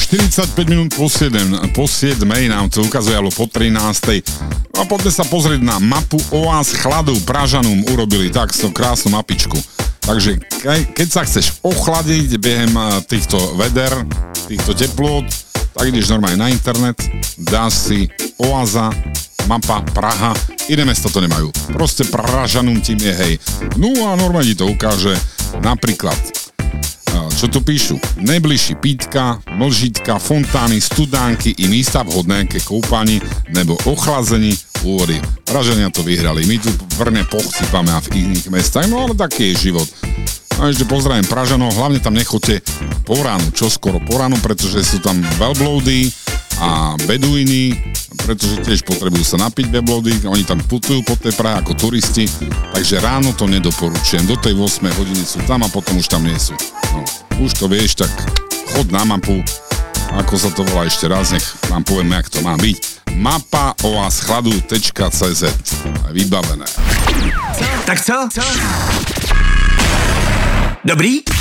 45 minút po 7 nám to ukazuje, alebo po 13. No a poďme sa pozrieť na mapu oáz chladu. Pražanum urobili takto krásnu mapičku. Takže keď sa chceš ochladiť behom týchto veder, týchto teplôt, tak ideš normálne na internet, dáš si oáza, mapa Praha, iné mesta to nemajú. Proste Pražanum tím je, hej. No a normálne ti to ukáže napríklad, čo tu píšu? Najbližší pítka, mlžitka, fontány, studánky i místa vhodné ke kúpaní nebo ochlazení úvody. Pražania to vyhrali. My tu vrne pochcípame a v iných mestách, no ale taký je život. A ešte pozdravím Pražanov, hlavne tam nechoďte po ránu, čoskoro po ránu, pretože sú tam veľblúdy a beduíny, pretože tiež potrebujú sa napiť veľblúdy, oni tam putujú po tej Prahe ako turisti, takže ráno to nedoporučujem, do tej 8 hodiny sú tam a potom už tam nie sú. No, už to vieš, tak chod na mapu, ako sa to volá ešte raz, nech vám poviem, jak to má byť. mapaoazchladu.cz Vybavené. Tak co? Dobrý?